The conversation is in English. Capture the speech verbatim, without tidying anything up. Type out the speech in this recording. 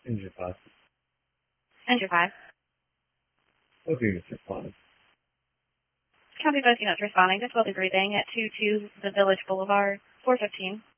Engine five. Engine five. Both units respond. Copy, both units responding. This will be breathing at two two the Village Boulevard, four fifteen.